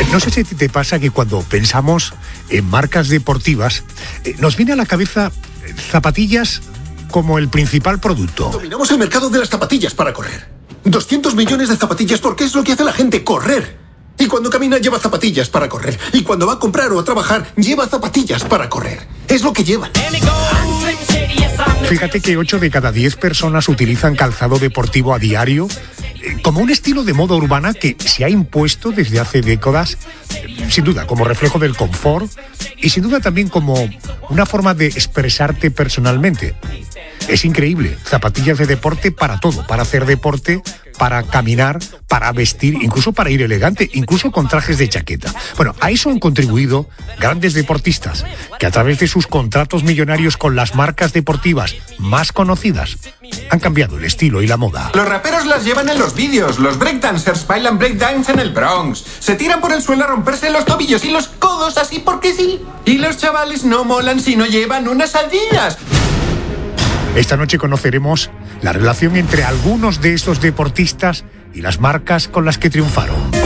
No sé si te pasa que cuando pensamos en marcas deportivas, nos viene a la cabeza zapatillas como el principal producto. Dominamos el mercado de las zapatillas para correr. 200 millones de zapatillas porque es lo que hace la gente, correr. Y cuando camina lleva zapatillas para correr. Y cuando va a comprar o a trabajar, lleva zapatillas para correr. Es lo que llevan. Fíjate que 8 de cada 10 personas utilizan calzado deportivo a diario como un estilo de moda urbana que se ha impuesto desde hace décadas, sin duda como reflejo del confort y sin duda también como una forma de expresarte personalmente. Es increíble, zapatillas de deporte para todo, para hacer deporte, para caminar, para vestir, incluso para ir elegante, incluso con trajes de chaqueta. Bueno, a eso han contribuido grandes deportistas que a través de sus contratos millonarios con las marcas deportivas más conocidas han cambiado el estilo y la moda. Los raperos las llevan en los vídeos, los breakdancers bailan breakdance en el Bronx, se tiran por el suelo a romperse los tobillos y los codos así porque sí. Y los chavales no molan si no llevan unas Adidas. Esta noche conoceremos la relación entre algunos de estos deportistas y las marcas con las que triunfaron.